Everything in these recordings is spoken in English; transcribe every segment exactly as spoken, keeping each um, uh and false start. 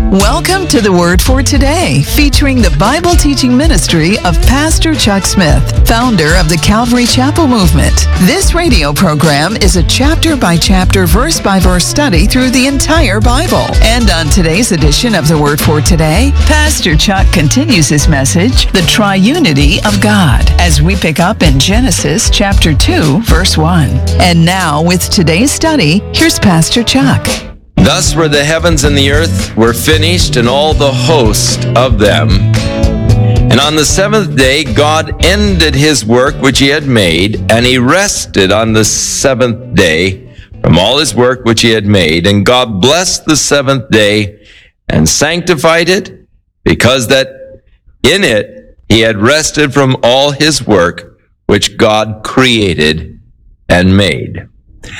Welcome to the Word for Today, featuring the Bible teaching ministry of Pastor Chuck Smith, founder of the Calvary Chapel Movement. This radio program is a chapter-by-chapter, verse-by-verse study through the entire Bible. And on today's edition of the Word for Today, Pastor Chuck continues his message, The Triunity of God, as we pick up in Genesis chapter two, verse one. And now, with today's study, here's Pastor Chuck. Thus were the heavens and the earth were finished, and all the host of them. And on the seventh day God ended his work which he had made, and he rested on the seventh day from all his work which he had made. And God blessed the seventh day and sanctified it, because that in it he had rested from all his work which God created and made.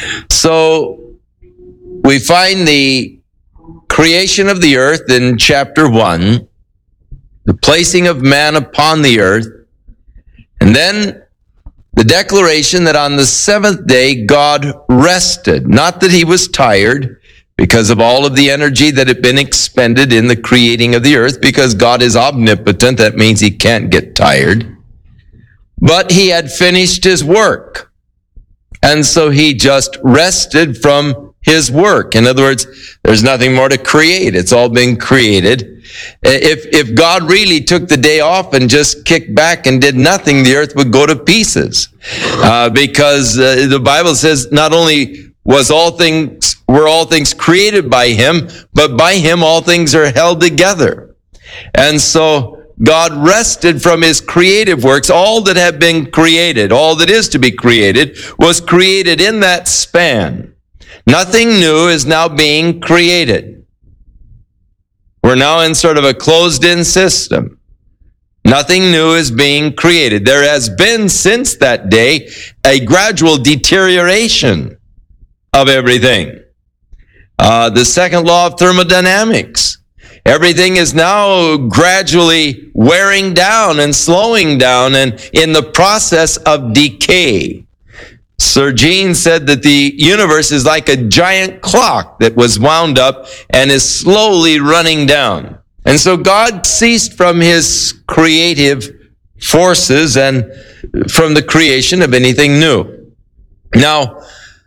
So we find the creation of the earth in chapter one, the placing of man upon the earth, and then the declaration that on the seventh day God rested. Not that he was tired because of all of the energy that had been expended in the creating of the earth, because God is omnipotent. That means he can't get tired. But he had finished his work. And so he just rested from his work. In other words, there's nothing more to create. It's all been created. If if God really took the day off and just kicked back and did nothing, the earth would go to pieces. Uh, because uh, the Bible says not only was all things were all things created by him, but by him all things are held together. And so God rested from his creative works. All that had been created, all that is to be created, was created in that span. Nothing new is now being created. We're now in sort of a closed-in system. Nothing new is being created. There has been, since that day, a gradual deterioration of everything. Uh, the second law of thermodynamics. Everything is now gradually wearing down and slowing down and in the process of decay. Sir Jean said that the universe is like a giant clock that was wound up and is slowly running down. And so God ceased from his creative forces and from the creation of anything new. Now,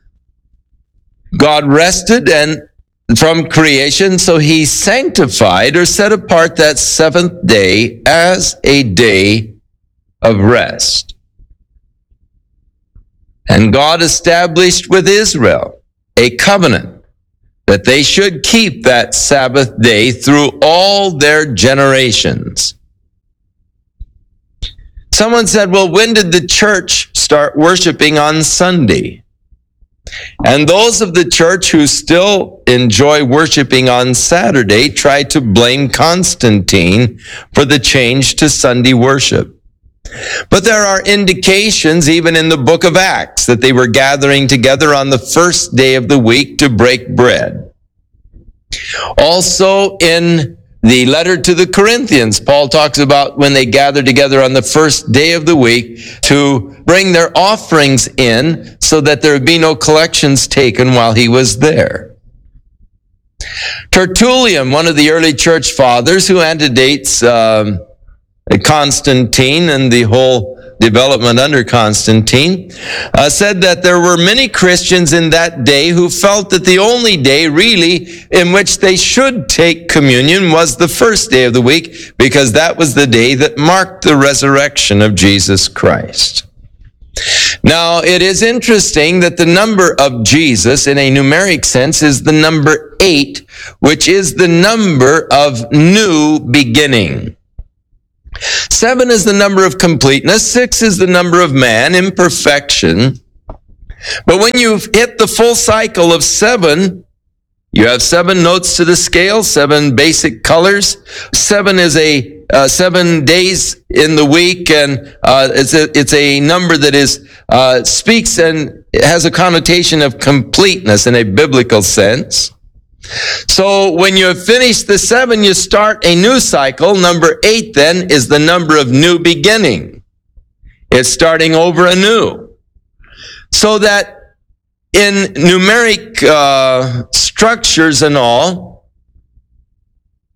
God rested and from creation, so he sanctified or set apart that seventh day as a day of rest. And God established with Israel a covenant that they should keep that Sabbath day through all their generations. Someone said, well, when did the church start worshiping on Sunday? And those of the church who still enjoy worshiping on Saturday try to blame Constantine for the change to Sunday worship. But there are indications, even in the book of Acts, that they were gathering together on the first day of the week to break bread. Also, in the letter to the Corinthians, Paul talks about when they gathered together on the first day of the week to bring their offerings in so that there would be no collections taken while he was there. Tertullian, one of the early church fathers who antedates um, Constantine and the whole development under Constantine, uh, said that there were many Christians in that day who felt that the only day really in which they should take communion was the first day of the week, because that was the day that marked the resurrection of Jesus Christ. Now, it is interesting that the number of Jesus in a numeric sense is the number eight, which is the number of new beginning. Seven is the number of completeness. Six is the number of man, imperfection. But when you've hit the full cycle of seven, you have seven notes to the scale, seven basic colors. Seven is a uh, seven days in the week, and uh, it's a it's a number that is uh, speaks and has a connotation of completeness in a biblical sense. So when you have finished the seven, you start a new cycle. Number eight then is the number of new beginning. It's starting over anew. So that in numeric uh, structures and all,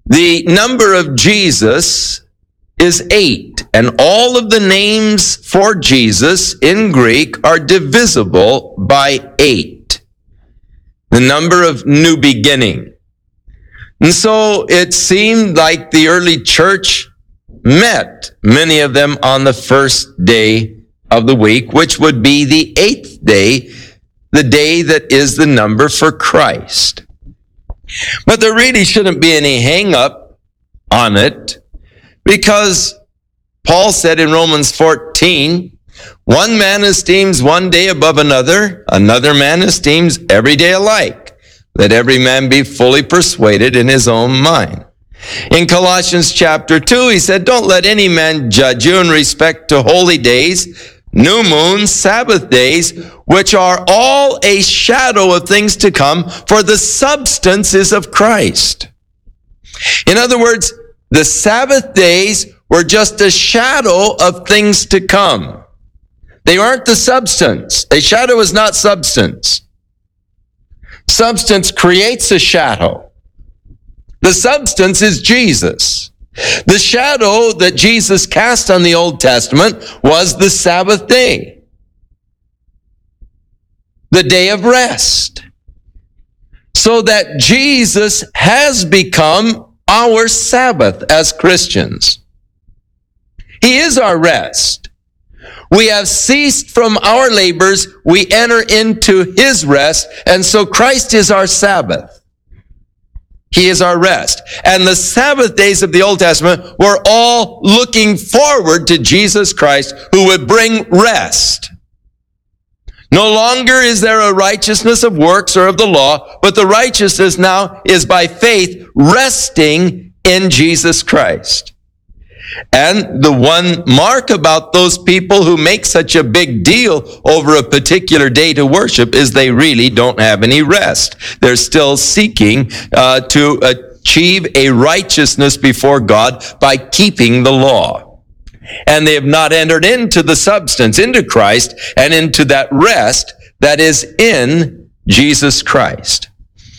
The number of Jesus is eight, and all of the names for Jesus in Greek are divisible by eight. The number of new beginning. And so it seemed like the early church met, many of them, on the first day of the week, which would be the eighth day, the day that is the number for Christ. But there really shouldn't be any hang up on it, because Paul said in Romans fourteen, one man esteems one day above another, another man esteems every day alike. Let every man be fully persuaded in his own mind. In Colossians chapter two, he said, don't let any man judge you in respect to holy days, new moons, Sabbath days, which are all a shadow of things to come, for the substance is of Christ. In other words, the Sabbath days were just a shadow of things to come. They aren't the substance. A shadow is not substance. Substance creates a shadow. The substance is Jesus. The shadow that Jesus cast on the Old Testament was the Sabbath day, the day of rest. So that Jesus has become our Sabbath as Christians. He is our rest. We have ceased from our labors, we enter into his rest, and so Christ is our Sabbath. He is our rest. And the Sabbath days of the Old Testament were all looking forward to Jesus Christ, who would bring rest. No longer is there a righteousness of works or of the law, but the righteousness now is by faith, resting in Jesus Christ. And the one mark about those people who make such a big deal over a particular day to worship is they really don't have any rest. They're still seeking uh, to achieve a righteousness before God by keeping the law. And they have not entered into the substance, into Christ, and into that rest that is in Jesus Christ.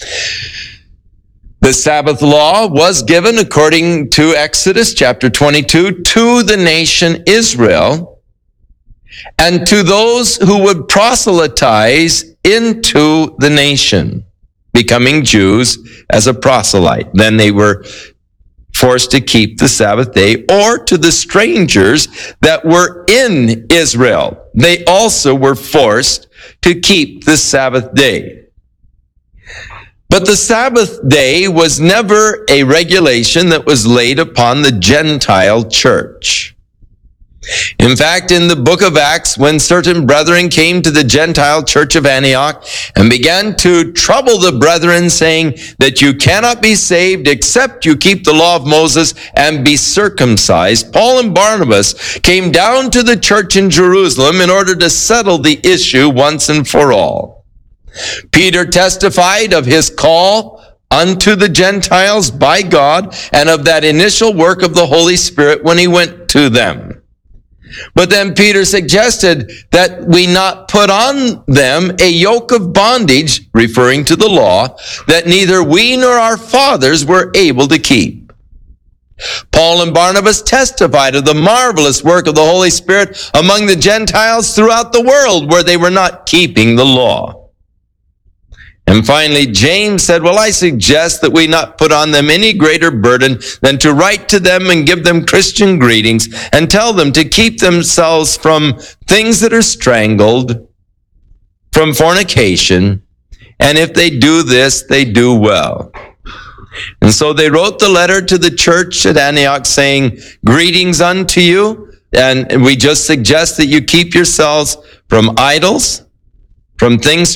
The Sabbath law was given, according to Exodus chapter twenty-two, to the nation Israel and to those who would proselytize into the nation, becoming Jews as a proselyte. Then they were forced to keep the Sabbath day, or to the strangers that were in Israel. They also were forced to keep the Sabbath day. But the Sabbath day was never a regulation that was laid upon the Gentile church. In fact, in the book of Acts, when certain brethren came to the Gentile church of Antioch and began to trouble the brethren, saying that you cannot be saved except you keep the law of Moses and be circumcised, Paul and Barnabas came down to the church in Jerusalem in order to settle the issue once and for all. Peter testified of his call unto the Gentiles by God and of that initial work of the Holy Spirit when he went to them. But then Peter suggested that we not put on them a yoke of bondage, referring to the law, that neither we nor our fathers were able to keep. Paul and Barnabas testified of the marvelous work of the Holy Spirit among the Gentiles throughout the world where they were not keeping the law. And finally, James said, well, I suggest that we not put on them any greater burden than to write to them and give them Christian greetings and tell them to keep themselves from things that are strangled, from fornication, and if they do this, they do well. And so they wrote the letter to the church at Antioch saying, greetings unto you, and we just suggest that you keep yourselves from idols, from things